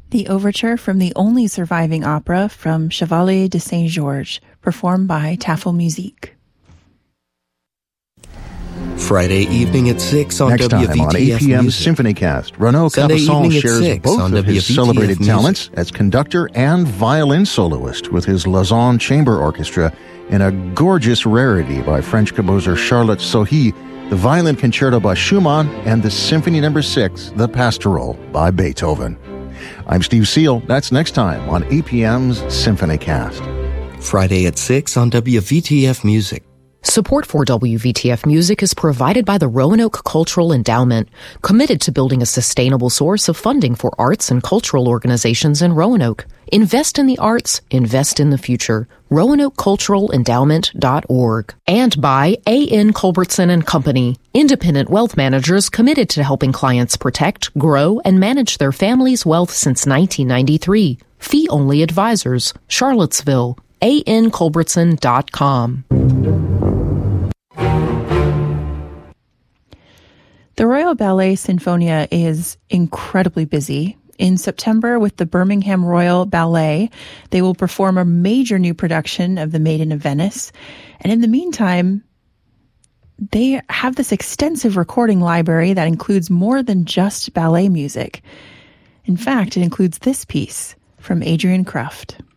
The overture from the only surviving opera from Chevalier de Saint-Georges, performed by Tafel Musique. Friday evening at 6 on Next WVTF time on APM Music. SymphonyCast, Renaud Sunday Cabasson evening at shares 6 both on of his WVTF celebrated Music. talents as conductor and violin soloist with his Lausanne Chamber Orchestra in a gorgeous rarity by French composer Charlotte Sohi, the Violin Concerto by Schumann, and the Symphony No. 6, The Pastoral by Beethoven. I'm Steve Seal. That's next time on APM's SymphonyCast. Friday at 6 on WVTF Music. Support for WVTF Music is provided by the Roanoke Cultural Endowment, committed to building a sustainable source of funding for arts and cultural organizations in Roanoke. Invest in the arts, invest in the future. RoanokeCulturalEndowment.org. And by A.N. Culbertson and Company, independent wealth managers committed to helping clients protect, grow, and manage their family's wealth since 1993. Fee-only advisors, Charlottesville. ANCulbertson.com. The Royal Ballet Sinfonia is incredibly busy. In September, with the Birmingham Royal Ballet, they will perform a major new production of The Maiden of Venice. And in the meantime, they have this extensive recording library that includes more than just ballet music. In fact, it includes this piece from Adrian Kruft.